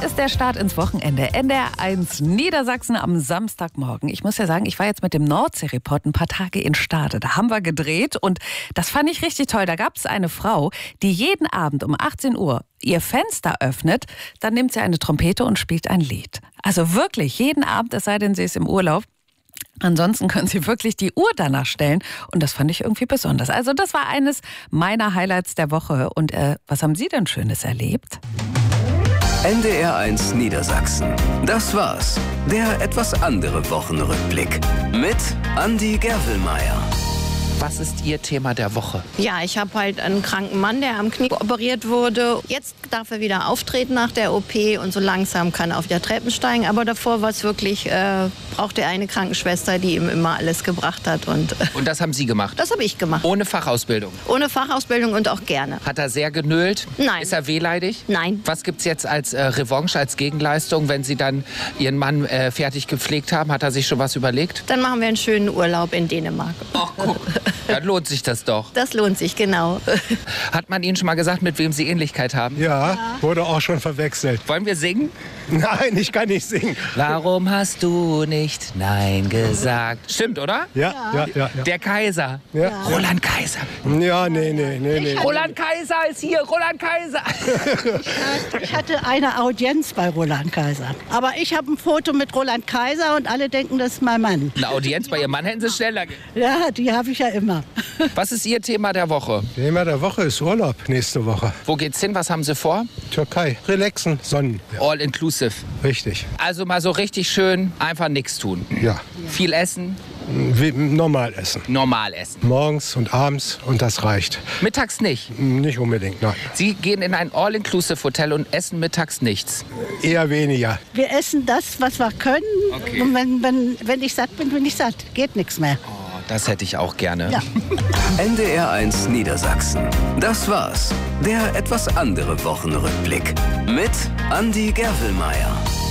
ist der Start ins Wochenende. NDR1 Niedersachsen am Samstagmorgen. Ich muss ja sagen, ich war jetzt mit dem Nordsee-Report ein paar Tage in Stade. Da haben wir gedreht und das fand ich richtig toll. Da gab es eine Frau, die jeden Abend um 18 Uhr ihr Fenster öffnet. Dann nimmt sie eine Trompete und spielt ein Lied. Also wirklich jeden Abend, es sei denn, sie ist im Urlaub. Ansonsten können Sie wirklich die Uhr danach stellen. Und das fand ich irgendwie besonders. Also das war eines meiner Highlights der Woche. Und was haben Sie denn Schönes erlebt? NDR1 Niedersachsen. Das war's. Der etwas andere Wochenrückblick. Mit Andi Gervelmeier. Was ist Ihr Thema der Woche? Ja, ich habe halt einen kranken Mann, der am Knie operiert wurde. Jetzt darf er wieder auftreten nach der OP und so langsam kann er auf die Treppen steigen. Aber davor war es wirklich, brauchte er eine Krankenschwester, die ihm immer alles gebracht hat. Und das haben Sie gemacht? Das habe ich gemacht. Ohne Fachausbildung? Ohne Fachausbildung und auch gerne. Hat er sehr genölt? Nein. Ist er wehleidig? Nein. Was gibt es jetzt als Revanche, als Gegenleistung, wenn Sie dann Ihren Mann fertig gepflegt haben? Hat er sich schon was überlegt? Dann machen wir einen schönen Urlaub in Dänemark. Ach, guck. Dann lohnt sich das doch. Das lohnt sich, genau. Hat man Ihnen schon mal gesagt, mit wem Sie Ähnlichkeit haben? Ja, wurde auch schon verwechselt. Wollen wir singen? Nein, ich kann nicht singen. Warum hast du nicht Nein gesagt? Stimmt, oder? Ja. Der Kaiser. Ja. Roland Kaiser. Ja, nee. Roland Kaiser ist hier. Roland Kaiser. Ich hatte eine Audienz bei Roland Kaiser. Aber ich habe ein Foto mit Roland Kaiser und alle denken, das ist mein Mann. Eine Audienz bei Ihrem Mann hätten Sie schneller. Ja, die habe ich ja immer. Was ist Ihr Thema der Woche? Thema der Woche ist Urlaub nächste Woche. Wo geht's hin? Was haben Sie vor? Türkei. Relaxen, Sonnen. Ja. All inclusive. Richtig. Also mal so richtig schön einfach nichts tun. Ja. Viel essen. Wie normal essen. Normal essen. Morgens und abends und das reicht. Mittags nicht? Nicht unbedingt, nein. Sie gehen in ein All-Inclusive-Hotel und essen mittags nichts? Eher weniger. Wir essen das, was wir können. Okay. Und wenn ich satt bin ich satt. Geht nichts mehr. Oh, das hätte ich auch gerne. Ja. NDR1 Niedersachsen. Das war's. Der etwas andere Wochenrückblick. Mit Andi Gervelmeier.